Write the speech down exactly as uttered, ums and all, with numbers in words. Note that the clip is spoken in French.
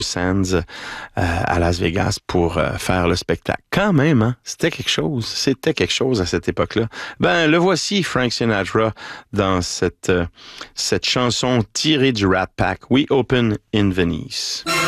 Sands euh, à Las Vegas pour euh, faire le spectacle. Quand même, hein, c'était quelque chose. C'était quelque chose à cette époque-là. Ben, le voici, Frank Sinatra, dans cette, euh, cette chanson tirée du Rat Pack, We Open in Venice.